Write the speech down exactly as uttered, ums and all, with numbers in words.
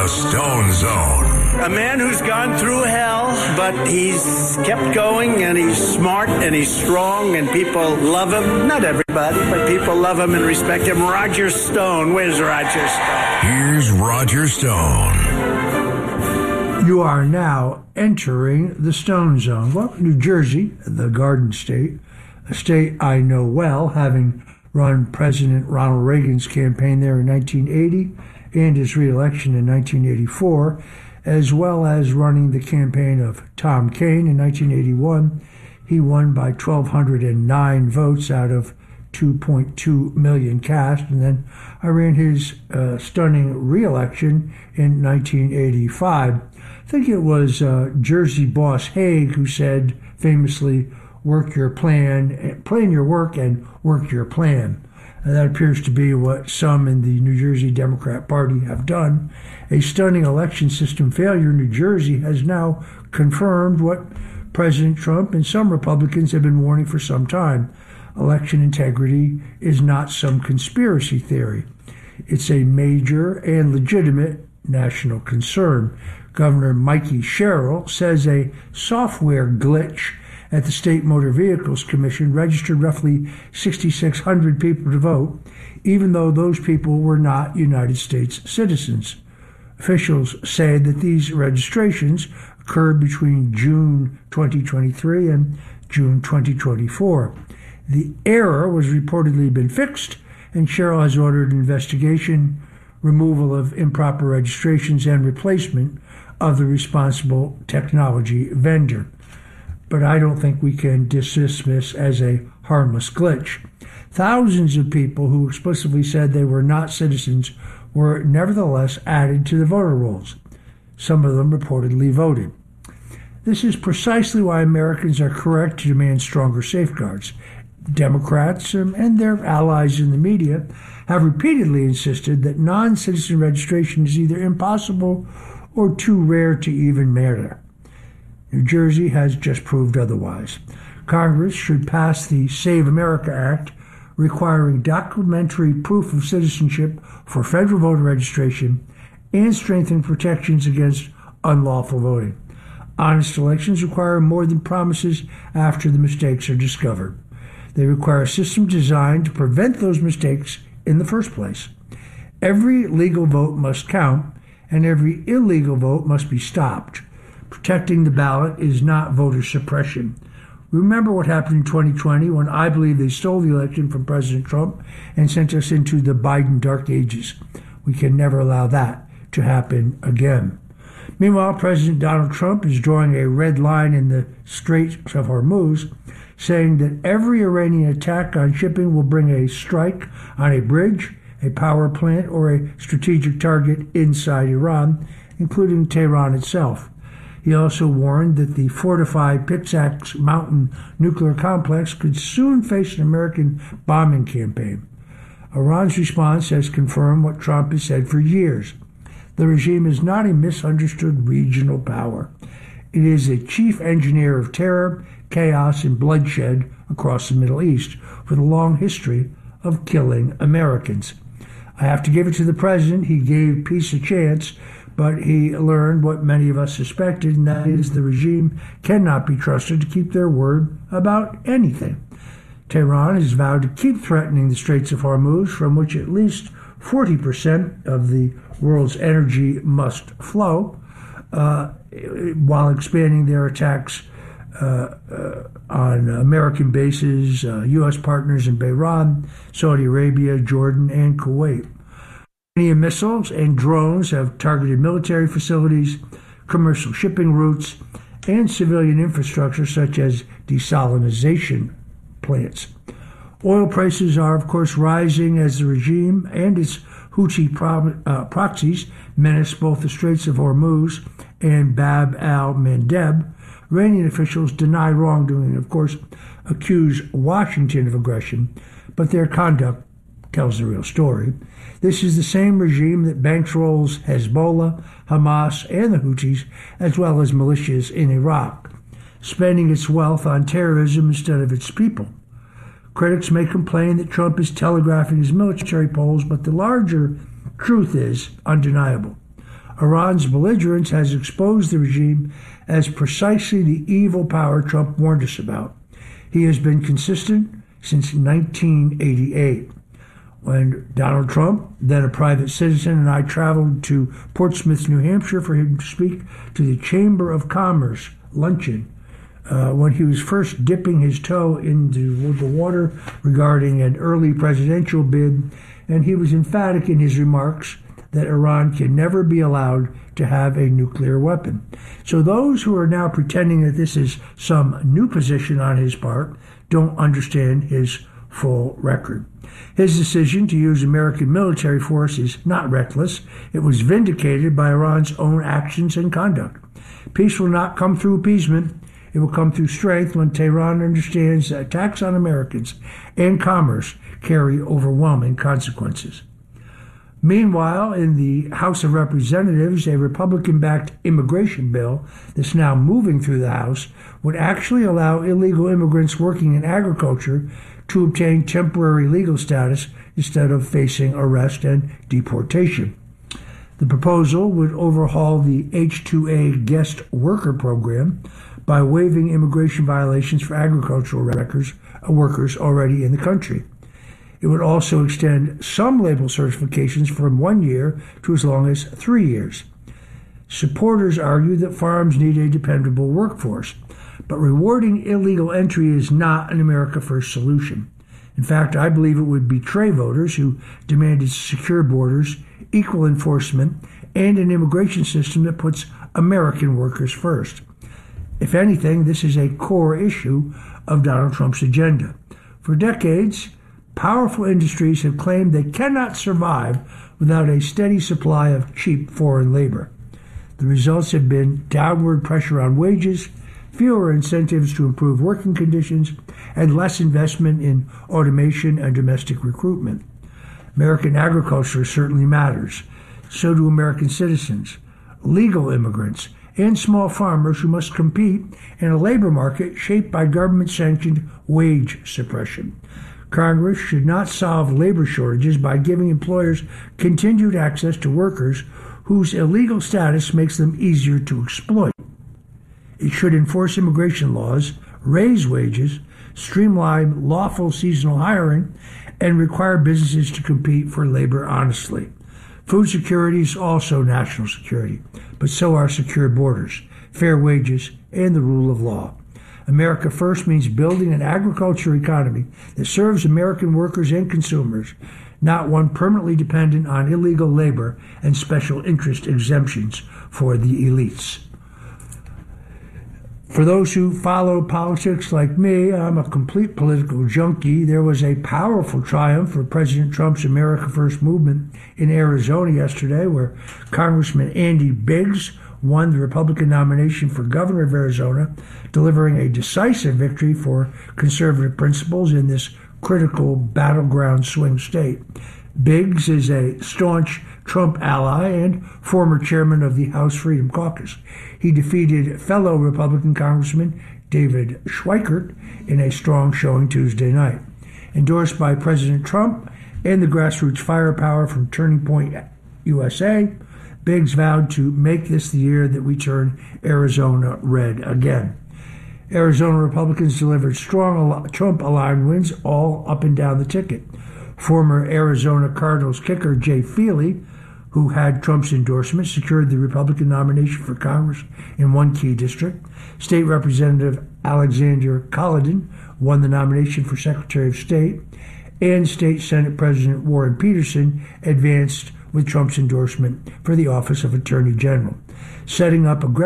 The Stone Zone. A man who's gone through hell, but he's kept going, and he's smart, and he's strong, and people love him. Not everybody, but people love him and respect him. Roger Stone. Where's Roger Stone? Here's Roger Stone. You are now entering the Stone Zone. Well, New Jersey, the Garden State, a state I know well, having run President Ronald Reagan's campaign there in nineteen eighty and his re-election in nineteen eighty-four, as well as running the campaign of Tom Kean in nineteen eighty-one. He won by one thousand two hundred nine votes out of two point two million cast, and then I ran his uh, stunning re-election in nineteen eighty-five. I think it was uh, Jersey boss Haig who said famously, work your plan, plan your work and work your plan. And that appears to be what some in the New Jersey Democrat Party have done. A stunning election system failure in New Jersey has now confirmed what President Trump and some Republicans have been warning for some time. Election integrity is not some conspiracy theory. It's a major and legitimate national concern. Governor Mikey Sherrill says a software glitch at the State Motor Vehicles Commission registered roughly six thousand six hundred people to vote, even though those people were not United States citizens. Officials say that these registrations occurred between June twenty twenty-three and June twenty twenty-four. The error was reportedly been fixed, and Sherrill has ordered an investigation, removal of improper registrations, and replacement of the responsible technology vendor. But I don't think we can dismiss this as a harmless glitch. Thousands of people who explicitly said they were not citizens were nevertheless added to the voter rolls. Some of them reportedly voted. This is precisely why Americans are correct to demand stronger safeguards. Democrats um, and their allies in the media have repeatedly insisted that non-citizen registration is either impossible or too rare to even matter. New Jersey has just proved otherwise. Congress should pass the Save America Act, requiring documentary proof of citizenship for federal voter registration and strengthen protections against unlawful voting. Honest elections require more than promises after the mistakes are discovered. They require a system designed to prevent those mistakes in the first place. Every legal vote must count, and every illegal vote must be stopped. Protecting the ballot is not voter suppression. Remember what happened in twenty twenty when I believe they stole the election from President Trump and sent us into the Biden dark ages. We can never allow that to happen again. Meanwhile, President Donald Trump is drawing a red line in the Strait of Hormuz, saying that every Iranian attack on shipping will bring a strike on a bridge, a power plant, or a strategic target inside Iran, including Tehran itself. He also warned that the fortified Pixax Mountain nuclear complex could soon face an American bombing campaign. Iran's response has confirmed what Trump has said for years. The regime is not a misunderstood regional power. It is a chief engineer of terror, chaos, and bloodshed across the Middle East, with a long history of killing Americans. I have to give it to the president. He gave peace a chance, but he learned what many of us suspected, and that is the regime cannot be trusted to keep their word about anything. Tehran has vowed to keep threatening the Straits of Hormuz, from which at least forty percent of the world's energy must flow, uh, while expanding their attacks uh, uh, on American bases, uh, U S partners in Bahrain, Saudi Arabia, Jordan, and Kuwait. Many missiles and drones have targeted military facilities, commercial shipping routes, and civilian infrastructure such as desalination plants. Oil prices are, of course, rising as the regime and its Houthi pro- uh, proxies menace both the Straits of Hormuz and Bab al-Mandeb. Iranian officials deny wrongdoing and, of course, accuse Washington of aggression, but their conduct tells the real story. This is the same regime that bankrolls Hezbollah, Hamas, and the Houthis, as well as militias in Iraq, spending its wealth on terrorism instead of its people. Critics may complain that Trump is telegraphing his military polls, but the larger truth is undeniable. Iran's belligerence has exposed the regime as precisely the evil power Trump warned us about. He has been consistent since nineteen eighty-eight. When Donald Trump, then a private citizen, and I traveled to Portsmouth, New Hampshire for him to speak to the Chamber of Commerce luncheon, uh, when he was first dipping his toe into the water regarding an early presidential bid, and he was emphatic in his remarks that Iran can never be allowed to have a nuclear weapon. So those who are now pretending that this is some new position on his part don't understand his full record. His decision to use American military force is not reckless. It was vindicated by Iran's own actions and conduct. Peace will not come through appeasement. It will come through strength when Tehran understands that attacks on Americans and commerce carry overwhelming consequences. Meanwhile, in the House of Representatives, a Republican-backed immigration bill that's now moving through the House would actually allow illegal immigrants working in agriculture to obtain temporary legal status instead of facing arrest and deportation. The proposal would overhaul the H two A guest worker program by waiving immigration violations for agricultural workers, workers already in the country. It would also extend some label certifications from one year to as long as three years. Supporters argue that farms need a dependable workforce, but rewarding illegal entry is not an America First solution. In fact, I believe it would betray voters who demanded secure borders, equal enforcement, and an immigration system that puts American workers first. If anything, this is a core issue of Donald Trump's agenda. For decades, powerful industries have claimed they cannot survive without a steady supply of cheap foreign labor. The results have been downward pressure on wages, fewer incentives to improve working conditions, and less investment in automation and domestic recruitment. American agriculture certainly matters. So do American citizens, legal immigrants, and small farmers who must compete in a labor market shaped by government-sanctioned wage suppression. Congress should not solve labor shortages by giving employers continued access to workers whose illegal status makes them easier to exploit. It should enforce immigration laws, raise wages, streamline lawful seasonal hiring, and require businesses to compete for labor honestly. Food security is also national security, but so are secure borders, fair wages, and the rule of law. America First means building an agriculture economy that serves American workers and consumers, not one permanently dependent on illegal labor and special interest exemptions for the elites. For those who follow politics like me, I'm a complete political junkie. There was a powerful triumph for President Trump's America First movement in Arizona yesterday, where Congressman Andy Biggs won the Republican nomination for governor of Arizona, delivering a decisive victory for conservative principles in this critical battleground swing state. Biggs is a staunch Trump ally and former chairman of the House Freedom Caucus. He defeated fellow Republican Congressman David Schweikert in a strong showing Tuesday night. Endorsed by President Trump and the grassroots firepower from Turning Point U S A, Biggs vowed to make this the year that we turn Arizona red again. Arizona Republicans delivered strong Trump-aligned wins all up and down the ticket. Former Arizona Cardinals kicker Jay Feely, who had Trump's endorsement, secured the Republican nomination for Congress in one key district. State Representative Alexander Collin won the nomination for Secretary of State, and State Senate President Warren Peterson advanced with Trump's endorsement for the office of Attorney General, setting up a